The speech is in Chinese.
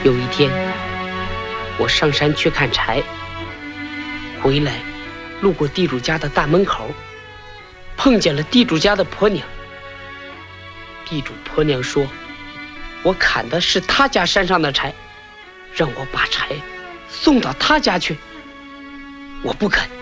有一天，我上山去砍柴，回来路过地主家的大门口，碰见了地主家的婆娘。地主婆娘说，我砍的是他家山上的柴，让我把柴送到他家去。我不肯。